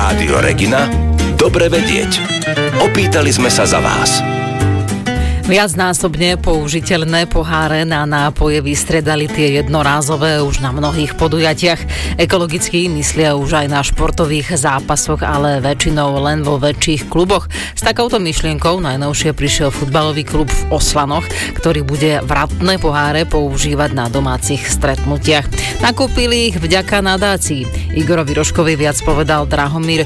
Rádio Regina? Dobre vedieť. Opýtali sme sa za vás. Viacnásobne použiteľné poháre na nápoje vystredali tie jednorázové už na mnohých podujatiach. Ekologicky myslia už aj na športových zápasoch, ale väčšinou len vo väčších kluboch. S takouto myšlienkou najnovšie prišiel futbalový klub v Oslanoch, ktorý bude vratné poháre používať na domácich stretnutiach. Nakúpili ich vďaka nadácii. Igorovi Rožkovi viac povedal Drahomír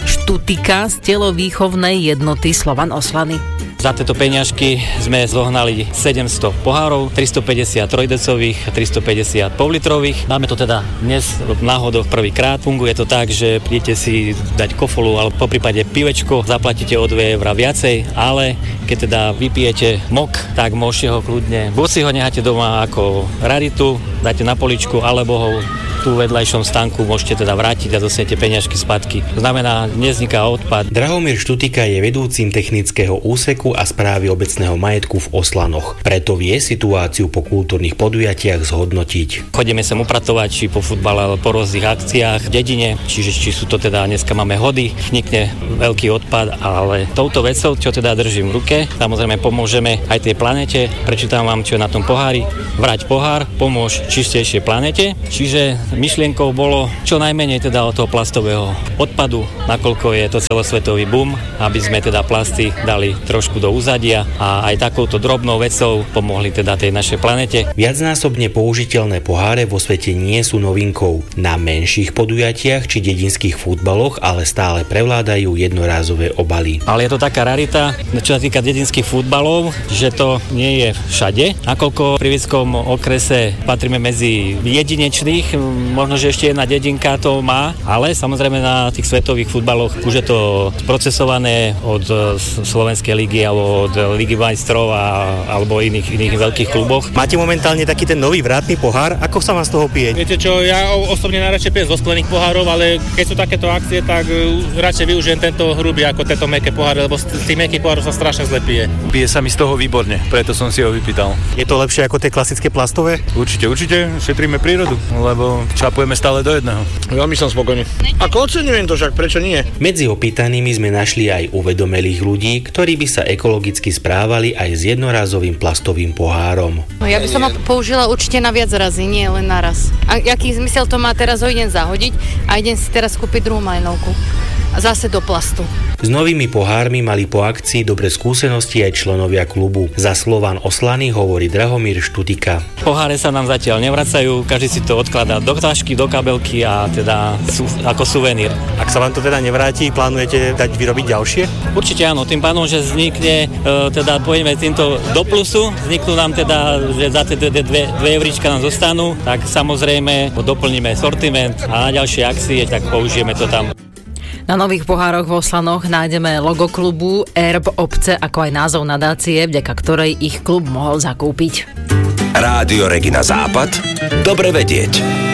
Štutika z telovýchovnej jednoty Slovan Oslany. Za tieto peňažky sme zohnali 700 pohárov, 350 trojdecových, 350 pol-litrových. Máme to teda dnes náhodou prvýkrát. Funguje to tak, že prídete si dať kofolu alebo poprípade pivečko, zaplatíte o 2 € viacej, ale keď teda vypijete mok, tak môžete ho kľudne, buď si ho necháte doma ako raritu, dáte na poličku, alebo ho tu vedľajšom stánku môžete teda vrátiť a dostanete peňažky spätky. Znamená, nevzniká odpad. Drahomír Štutika je vedúcim technického úseku a správy obecného majetku v Oslanoch. Preto vie situáciu po kultúrnych podujatiach zhodnotiť. Chodíme sem upratovať, či po futbale, alebo po rôznych akciách v dedine, čiže či sú to teda, dneska máme hody, vznikne veľký odpad, ale touto vecou, čo teda držím v ruke, samozrejme pomôžeme aj tej planete. Prečítam vám, čo je na tom pohári. Vrať pohár, pomôž čistejšej planete. Čiže myšlienkou bolo čo najmenej teda od toho plastového odpadu, nakoľko je to celosvetový boom, aby sme teda plasty dali trošku do úzadia a aj takouto drobnou vecou pomohli teda tej našej planete. Viacnásobne použiteľné poháre vo svete nie sú novinkou. Na menších podujatiach či dedinských futbaloch ale stále prevládajú jednorázové obaly. Ale je to taká rarita, čo sa týka dedinských futbalov, že to nie je všade. Nakoľko pri Vieckom okrese patríme medzi jedinečných, možno, že ešte jedna dedinka to má, ale samozrejme na tých svetových futbaloch už je to procesované od Slovenskej ligy alebo od Ligy majstrov alebo iných veľkých kluboch. Máte momentálne taký ten nový vrátny pohár, ako sa vám z toho pije? Viete čo, ja osobne najradšej pijem zo sklených pohárov, ale keď sú takéto akcie, tak radšej využijem tento hrubý ako tento mäkké poháre, lebo z tých mäkkých pohárov sa strašne zle pije. Pije sa mi z toho výborne, preto som si ho vypýtal. Je to lepšie ako tie klasické plastové? Určite, šetríme prírodu, lebo čapujeme stále do jedného. Veľmi som spokojný. Ako oceňujem to, však prečo nie? Medzi opýtanými sme našli aj uvedomelých ľudí, ktorí by sa ekologicky správali aj s jednorázovým plastovým pohárom. No, ja by som ho použila určite na viac razy, nie len naraz. A aký zmysel to má teraz ho idem zahodiť a idem si teraz kúpiť druhú majnovku. A zase do plastu. S novými pohármi mali po akcii dobré skúsenosti aj členovia klubu. Za Slovan Oslany hovorí Drahomír Štutika. Poháre sa nám zatiaľ nevracajú, každý si to odkladá do tašky, do kabelky a teda ako suvenír. Ak sa vám to teda nevráti, plánujete dať vyrobiť ďalšie? Určite áno, tým pádom, že vznikne, teda pôjdeme týmto do plusu, vzniknú nám teda, že za tie 2 euríčka nám zostanú, tak samozrejme doplníme sortiment a na ďalšie akcie, tak použijeme to tam. Na nových pohároch v Oslanoch nájdeme logo klubu, erb obce, ako aj názov nadácie, vďaka ktorej ich klub mohol zakúpiť. Rádio Regina Západ. Dobre vedieť.